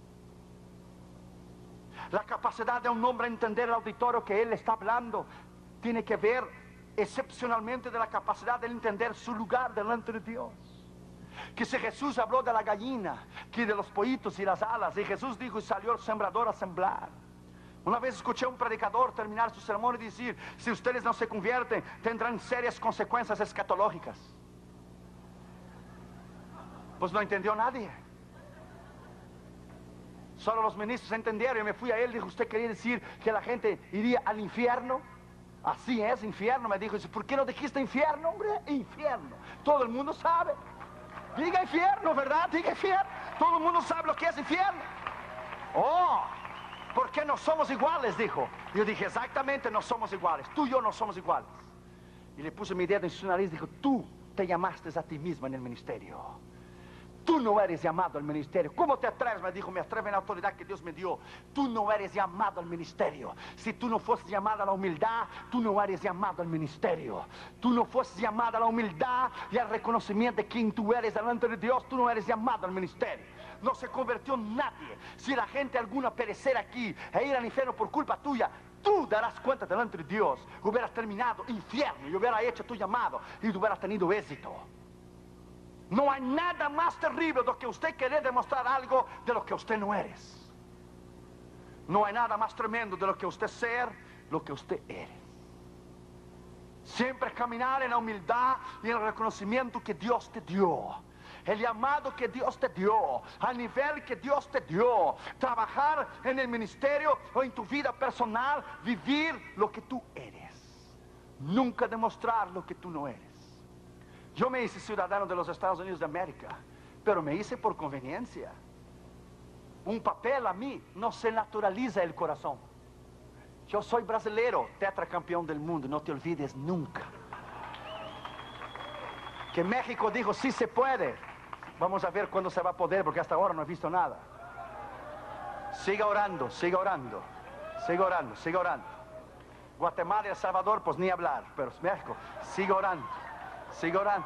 Speaker 1: La capacidad de un hombre a entender el auditorio que él está hablando tiene que ver excepcionalmente de la capacidad de entender su lugar delante de Dios. Que si Jesús habló de la gallina, que de los pollitos y las alas, y Jesús dijo, y salió el sembrador a sembrar. Una vez escuché a un predicador terminar su sermón y decir, si ustedes no se convierten, tendrán serias consecuencias escatológicas. Pues no entendió nadie. Solo los ministros entendieron. Y me fui a él y dijo, ¿usted quería decir que la gente iría al infierno? Así es, infierno. Me dijo, ¿por qué no dijiste infierno, hombre? Infierno. Todo el mundo sabe. Diga infierno, ¿verdad? Diga infierno. Todo el mundo sabe lo que es infierno. Oh, ¿por qué no somos iguales? Dijo. Yo dije, exactamente, no somos iguales. Tú y yo no somos iguales. Y le puse mi dedo en su nariz y dijo, tú te llamaste a ti mismo en el ministerio. Tú no eres llamado al ministerio. ¿Cómo te atreves? Me dijo, me atrevo en la autoridad que Dios me dio. Tú no eres llamado al ministerio. Si tú no fueses llamado a la humildad, tú no eres llamado al ministerio. Tú no fueses llamado a la humildad y al reconocimiento de quién tú eres delante de Dios, tú no eres llamado al ministerio. No se convirtió nadie. Si la gente alguna pereciera aquí e ir al infierno por culpa tuya, tú darás cuenta delante de Dios. Hubieras terminado infierno y hubieras hecho tu llamado y tú hubieras tenido éxito. No hay nada más terrible do que usted querer demostrar algo de lo que usted no eres. No hay nada más tremendo de lo que usted ser, lo que usted eres. Siempre caminar en la humildad y en el reconocimiento que Dios te dio. El llamado que Dios te dio, al nivel que Dios te dio. Trabajar en el ministerio o en tu vida personal, vivir lo que tú eres. Nunca demostrar lo que tú no eres. Yo me hice ciudadano de los Estados Unidos de América, pero me hice por conveniencia. Un papel a mí no se naturaliza el corazón. Yo soy brasileiro, tetracampeón del mundo, no te olvides nunca. Que México dijo, sí se puede. Vamos a ver cuándo se va a poder, porque hasta ahora no he visto nada. Siga orando, siga orando, siga orando, siga orando. Guatemala y El Salvador, pues ni hablar, pero México, siga orando. Sigo orando.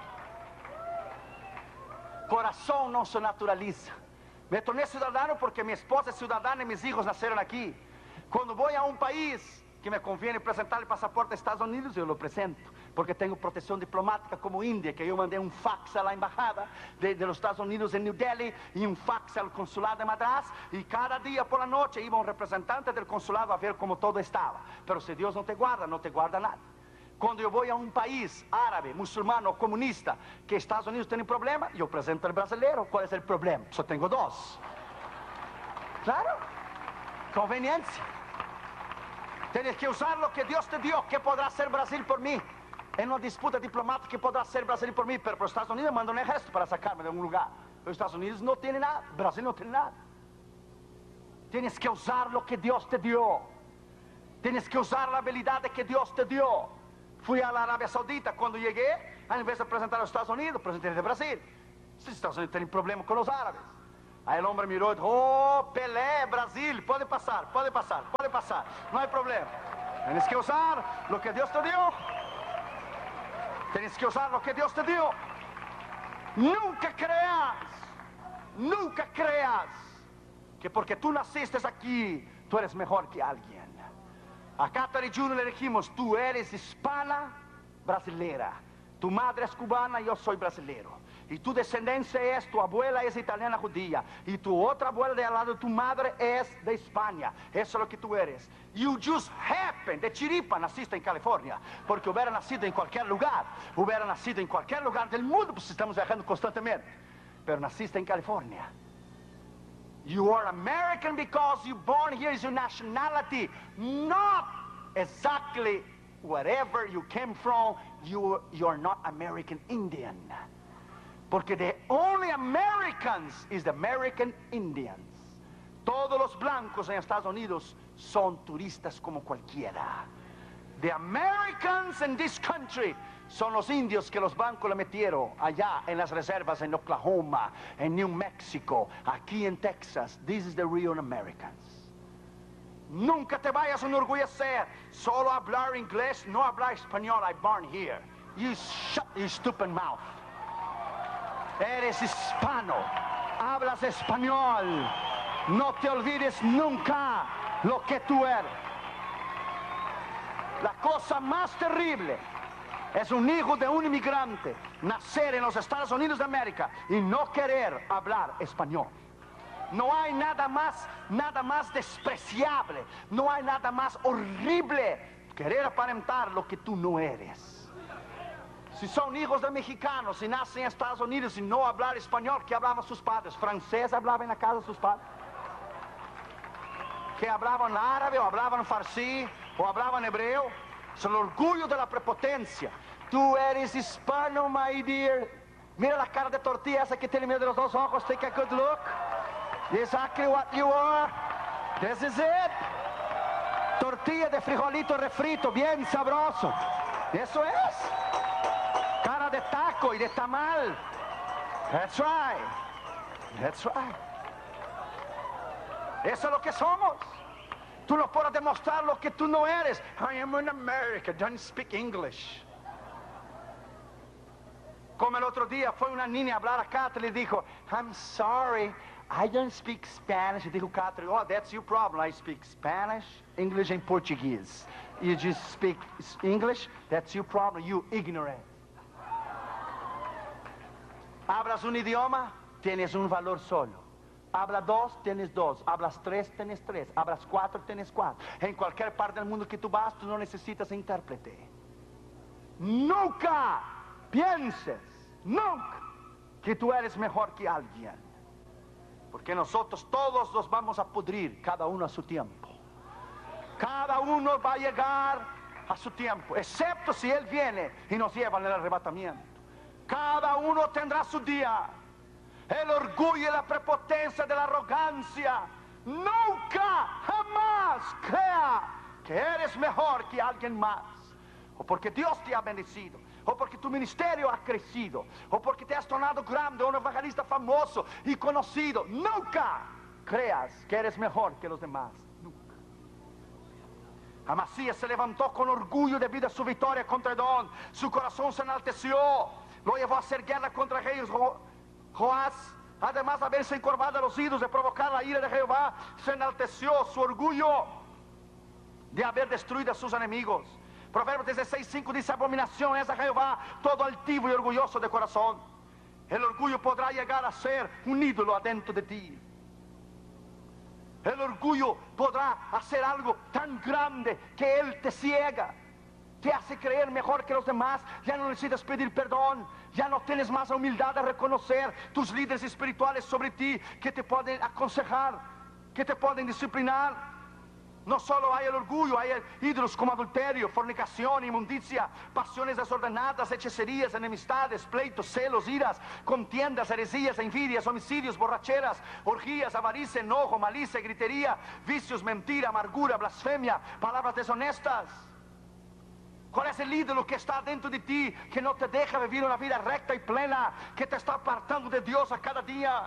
Speaker 1: Corazón no se naturaliza. Me torné ciudadano porque mi esposa es ciudadana y mis hijos nacieron aquí. Cuando voy a un país que me conviene presentar el pasaporte de Estados Unidos, yo lo presento, porque tengo protección diplomática como India, que yo mandé un fax a la embajada de, de los Estados Unidos en New Delhi y un fax al consulado de Madras, y cada día por la noche iba un representante del consulado a ver cómo todo estaba. Pero si Dios no te guarda, no te guarda nada. Cuando yo voy a un país árabe, musulmano, comunista, que Estados Unidos tiene problema, yo presento al brasileño. ¿Cuál es el problema? Yo tengo dos. Claro, conveniencia. Tienes que usar lo que Dios te dio. ¿Qué podrá hacer Brasil por mí? en una disputa diplomática que podrá ser Brasil por mí, pero por Estados Unidos manda un ejército para sacarme de un lugar. Los Estados Unidos no tienen nada, Brasil no tiene nada. Tienes que usar lo que Dios te dio. Tienes que usar la habilidad que Dios te dio. Fui a la Arabia Saudita, cuando llegué, en vez de presentar a los Estados Unidos, presenté de Brasil. Los Estados Unidos tienen problemas con los árabes. Aí o homem mirou e disse: oh, Pelé, Brasil, pode passar, pode passar, pode passar, não há problema. Tienes que usar lo que Dios te dio. Tienes que usar lo que Dios te dio. Nunca creas, nunca creas que porque tú naciste aquí, tú eres mejor que alguien. A Catherine Junior le dijimos: tú eres hispana brasilera, tu madre es cubana, yo soy brasilero. Y tu descendencia es, tu abuela es italiana judía, y tu otra abuela de al lado de tu madre es de España. Eso es lo que tú eres. You just happen, de chiripa naciste en California, porque hubiera nacido en cualquier lugar, hubiera nacido en cualquier lugar del mundo, pues estamos viajando constantemente, pero naciste en California. You are American because you born here is your nationality, not exactly wherever you came from. You, you're not American Indian. Porque the only Americans is the American Indians. Todos los blancos en Estados Unidos son turistas como cualquiera. The Americans in this country son los indios que los blancos le metieron allá en las reservas en Oklahoma, en New Mexico, aquí en Texas. This is the real Americans. Nunca te vayas a enorgullecer solo hablar inglés, no hablar español. I born here. You shut your stupid mouth. Eres hispano, hablas español. No te olvides nunca lo que tú eres. La cosa más terrible es un hijo de un inmigrante nacer en los Estados Unidos de América y no querer hablar español. No hay nada más, nada más despreciable, no hay nada más horrible querer aparentar lo que tú no eres. Si son hijos de mexicanos y nacen en Estados Unidos y no hablar español, ¿qué hablaban sus padres? ¿Francés hablaban en la casa de sus padres? ¿Que hablaban árabe o hablaban farsi o hablaban hebreo? Es el orgullo de la prepotencia. Tú eres hispano, my dear. Mira la cara de tortilla esa que tiene medio de los dos ojos. Take a good look. Exactly what you are. This is it. Tortilla de frijolito refrito, bien sabroso. Eso es. Cara de taco y de tamal. That's right. That's right. Eso es lo que somos. Tú no puedes demostrar lo que tú no eres. I am an American, don't speak English. Como el otro día fue una niña a hablar a Catherine y le dijo: I'm sorry, I don't speak Spanish. Y dijo Catherine: oh, that's your problem. I speak Spanish, English and Portuguese. You just speak English, that's your problem, you ignorant. Hablas un idioma, tienes un valor solo. Hablas dos, tienes dos. Hablas tres, tienes tres. Hablas cuatro, tienes cuatro. En cualquier parte del mundo que tú vas, tú no necesitas intérprete. Nunca pienses, nunca, que tú eres mejor que alguien. Porque nosotros todos nos vamos a pudrir, cada uno a su tiempo. Cada uno va a llegar a su tiempo, excepto si Él viene y nos lleva en el arrebatamiento. Cada uno tendrá su día. El orgullo y la prepotencia de la arrogancia. Nunca, jamás crea que eres mejor que alguien más. O porque Dios te ha bendecido, o porque tu ministerio ha crecido, o porque te has tornado grande, un evangelista famoso y conocido. Nunca creas que eres mejor que los demás. Nunca. Amasías se levantó con orgullo debido a su victoria contra Edom. Su corazón se enalteció. Lo llevó a hacer guerra contra rey Joás. Además de haberse encorvado a los ídolos, de provocar la ira de Jehová, se enalteció su orgullo de haber destruido a sus enemigos. Proverbios dieciséis cinco dice: abominación es a Jehová todo altivo y orgulloso de corazón. El orgullo podrá llegar a ser un ídolo adentro de ti. El orgullo podrá hacer algo tan grande que él te ciega, te hace creer mejor que los demás. Ya no necesitas pedir perdón, ya no tienes más humildad de reconocer tus líderes espirituales sobre ti, que te pueden aconsejar, que te pueden disciplinar. No solo hay el orgullo, hay el ídolos como adulterio, fornicación, inmundicia, pasiones desordenadas, hechicerías, enemistades, pleitos, celos, iras, contiendas, heresías, envidias, homicidios, borracheras, orgías, avaricia, enojo, malicia, gritería, vicios, mentira, amargura, blasfemia, palabras deshonestas. ¿Cuál es el ídolo que está dentro de ti, que no te deja vivir una vida recta y plena, que te está apartando de Dios a cada día?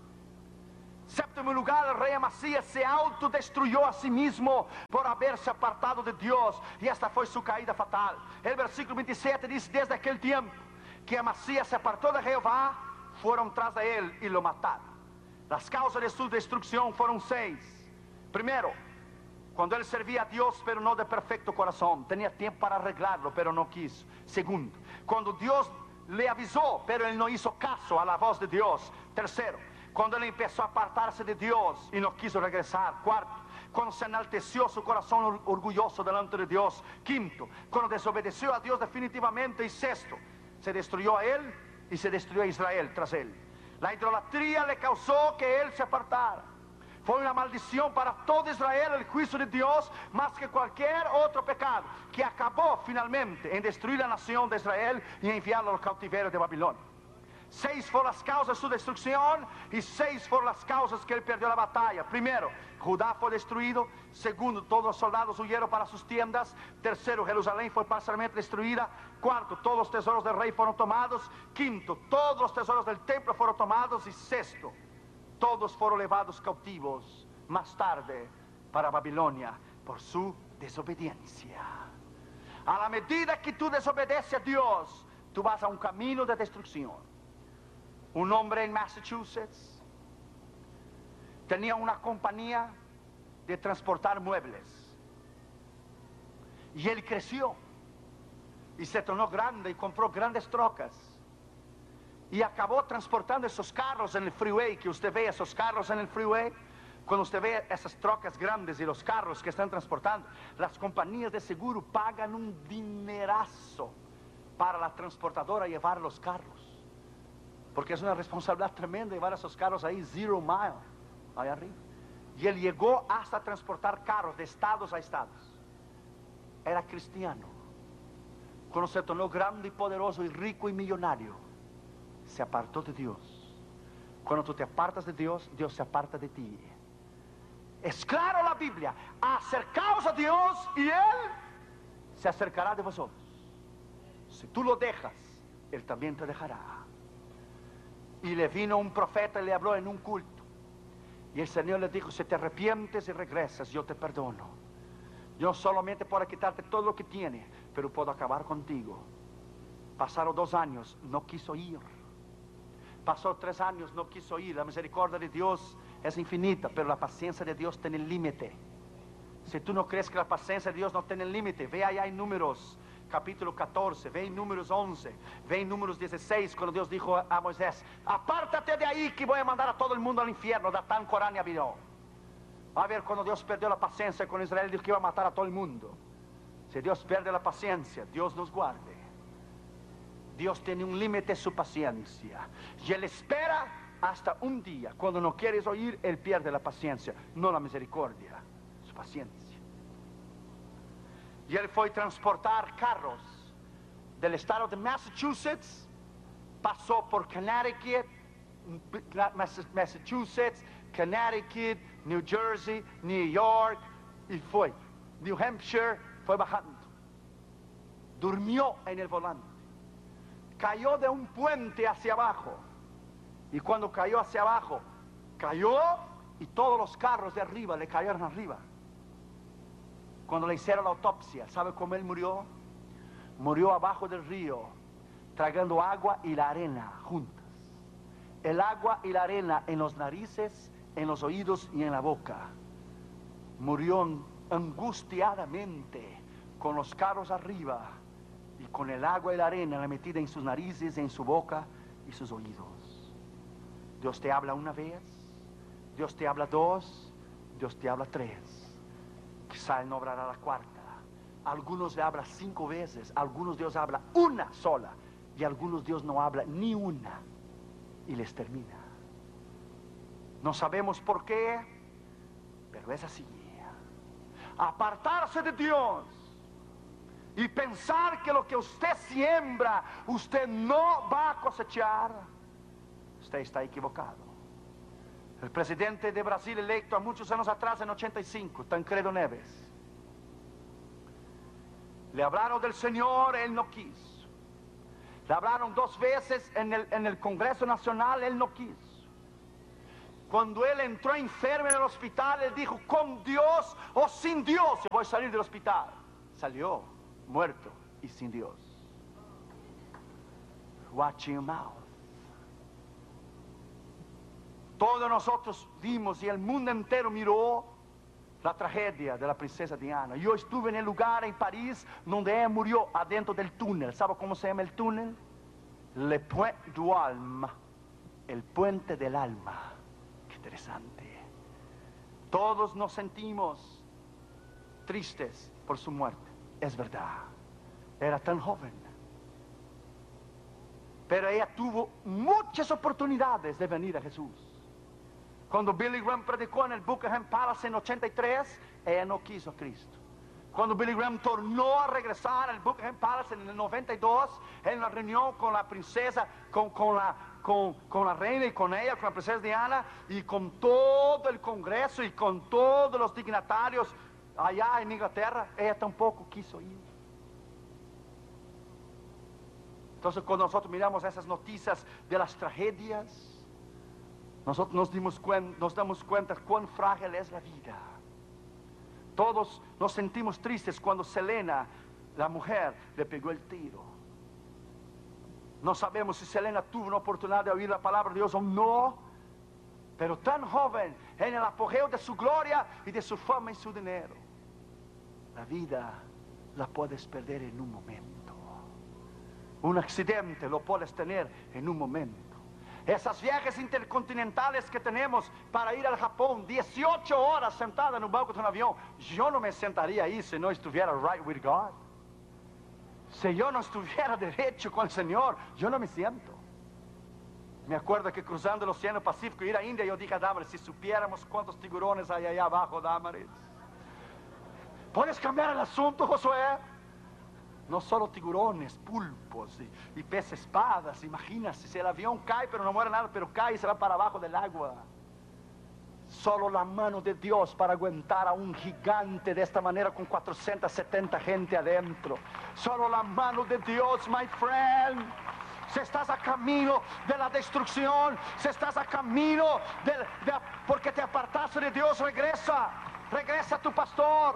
Speaker 1: Séptimo lugar, el rey Amasías se autodestruyó a sí mismo por haberse apartado de Dios, y esta fue su caída fatal. El versículo veintisiete dice: desde aquel tiempo que Amasías se apartó de Jehová, fueron tras de él y lo mataron. Las causas de su destrucción fueron seis. Primero, cuando él servía a Dios pero no de perfecto corazón, tenía tiempo para arreglarlo pero no quiso. Segundo, cuando Dios le avisó pero él no hizo caso a la voz de Dios. Tercero, cuando él empezó a apartarse de Dios y no quiso regresar. Cuarto, cuando se enalteció su corazón orgulloso delante de Dios. Quinto, cuando desobedeció a Dios definitivamente. Y sexto, se destruyó a él y se destruyó a Israel tras él. La idolatría le causó que él se apartara. Fue una maldición para todo Israel el juicio de Dios, más que cualquier otro pecado, que acabó finalmente en destruir la nación de Israel y enviarlo al cautiverio de Babilonia. Seis fueron las causas de su destrucción y seis fueron las causas que él perdió la batalla. Primero, Judá fue destruido. Segundo, todos los soldados huyeron para sus tiendas. Tercero, Jerusalén fue parcialmente destruida. Cuarto, todos los tesoros del rey fueron tomados. Quinto, todos los tesoros del templo fueron tomados. Y sexto, todos fueron llevados cautivos más tarde para Babilonia por su desobediencia. A la medida que tú desobedeces a Dios, tú vas a un camino de destrucción. Un hombre en Massachusetts tenía una compañía de transportar muebles. Y él creció y se tornó grande y compró grandes trocas. Y acabó transportando esos carros en el freeway, que usted ve esos carros en el freeway. Cuando usted ve esas trocas grandes y los carros que están transportando, las compañías de seguro pagan un dinerazo para la transportadora llevar los carros. Porque es una responsabilidad tremenda llevar esos carros ahí, zero mile, ahí arriba. Y él llegó hasta transportar carros de estados a estados. Era cristiano. Cuando se tornó grande y poderoso y rico y millonario, se apartó de Dios. Cuando tú te apartas de Dios, Dios se aparta de ti. Es claro la Biblia: acercaos a Dios y Él se acercará de vosotros. Si tú lo dejas, Él también te dejará. Y le vino un profeta y le habló en un culto, y el Señor le dijo: si te arrepientes y regresas, yo te perdono. Yo solamente puedo quitarte todo lo que tiene, pero puedo acabar contigo. Pasaron dos años, no quiso ir. Pasó tres años, no quiso ir. La misericordia de Dios es infinita, pero la paciencia de Dios tiene límite. Si tú no crees que la paciencia de Dios no tiene límite, ve allá en Números capítulo catorce, ve en Números once, ve en Números dieciséis, cuando Dios dijo a Moisés: apártate de ahí que voy a mandar a todo el mundo al infierno, Datán, Corán y Abirón. A ver, cuando Dios perdió la paciencia con Israel, dijo que iba a matar a todo el mundo. Si Dios pierde la paciencia, Dios nos guarde. Dios tiene un límite a su paciencia, y Él espera hasta un día. Cuando no quieres oír, Él pierde la paciencia, no la misericordia, su paciencia. Y él fue a transportar carros del estado de Massachusetts, pasó por Connecticut, Massachusetts, Connecticut, New Jersey, New York, y fue New Hampshire, fue bajando. Durmió en el volante, cayó de un puente hacia abajo, y cuando cayó hacia abajo, cayó y todos los carros de arriba le cayeron arriba. Cuando le hicieron la autopsia, ¿sabe cómo él murió? Murió abajo del río, tragando agua y la arena juntas. El agua y la arena en los narices, en los oídos y en la boca. Murió angustiadamente, con los carros arriba y con el agua y la arena metida en sus narices, en su boca y sus oídos. Dios te habla una vez, Dios te habla dos, Dios te habla tres. Quizá Él no obrará la cuarta. Algunos le habla cinco veces, algunos Dios habla una sola, y algunos Dios no habla ni una y les termina. No sabemos por qué, pero es así. apartarse de Dios y pensar que lo que usted siembra, usted no va a cosechar, usted está equivocado. El presidente de Brasil electo a muchos años atrás, en ochenta y cinco, Tancredo Neves, le hablaron del Señor, él no quiso. Le hablaron dos veces en el, en el Congreso Nacional, él no quiso. Cuando él entró enfermo en el hospital, él dijo, con Dios o sin Dios voy a salir del hospital. Salió muerto y sin Dios. Watch your mouth. Todos nosotros vimos y el mundo entero miró la tragedia de la princesa Diana. Yo estuve en el lugar en París donde ella murió adentro del túnel. ¿Sabe cómo se llama el túnel? Le Pont du Alma, el puente del alma. Qué interesante. Todos nos sentimos tristes por su muerte. Es verdad. Era tan joven. Pero ella tuvo muchas oportunidades de venir a Jesús. Cuando Billy Graham predicó en el Buckingham Palace en ochenta y tres, ella no quiso a Cristo. Cuando Billy Graham tornó a regresar al Buckingham Palace en el noventa y dos, en la reunión con la princesa, con, con, la, con, con la reina y con ella, con la princesa Diana, y con todo el Congreso y con todos los dignatarios allá en Inglaterra, ella tampoco quiso ir. Entonces, cuando nosotros miramos esas noticias de las tragedias, nosotros nos, dimos cuen, nos damos cuenta cuán frágil es la vida. Todos nos sentimos tristes cuando Selena, la mujer, le pegó el tiro. No sabemos si Selena tuvo una oportunidad de oír la palabra de Dios o no, pero tan joven, en el apogeo de su gloria y de su fama y su dinero. La vida la puedes perder en un momento. Un accidente lo puedes tener en un momento. Esas viajes intercontinentales que tenemos para ir al Japón, dieciocho horas sentada en un banco de un avión, yo no me sentaría ahí si no estuviera right with God. Si yo no estuviera derecho con el Señor, yo no me siento. Me acuerdo que cruzando el Océano Pacífico, ir a India, yo dije a Damaris, si supiéramos cuántos tiburones hay allá abajo, Damaris. ¿Puedes cambiar el asunto, Josué? No solo tiburones, pulpos y, y peces espadas. Imagínate, si el avión cae pero no muere nada, pero cae y se va para abajo del agua. Solo la mano de Dios para aguantar a un gigante de esta manera con cuatrocientos setenta gente adentro. Solo la mano de Dios, my friend. Si estás a camino de la destrucción, si estás a camino de, de, porque te apartaste de Dios, regresa. Regresa a tu pastor.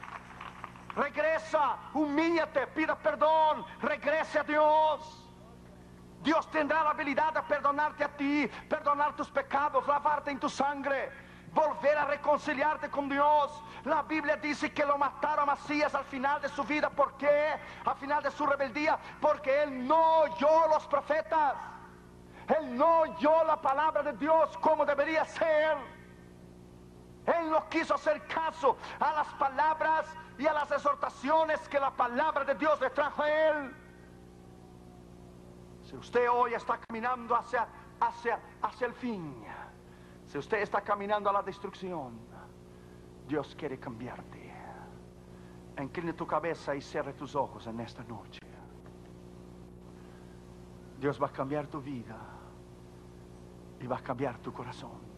Speaker 1: Regresa, humíllate, pida perdón, regrese a Dios. Dios tendrá la habilidad de perdonarte a ti, perdonar tus pecados, lavarte en tu sangre, volver a reconciliarte con Dios. La Biblia dice que lo mataron a Masías al final de su vida. ¿Por qué? Al final de su rebeldía, porque él no oyó los profetas. Él no oyó la palabra de Dios como debería ser. Él no quiso hacer caso a las palabras y a las exhortaciones que la palabra de Dios le trajo a él. Si usted hoy está caminando hacia, hacia, hacia el fin, si usted está caminando a la destrucción, Dios quiere cambiarte. Incline tu cabeza y cierre tus ojos en esta noche. Dios va a cambiar tu vida y va a cambiar tu corazón.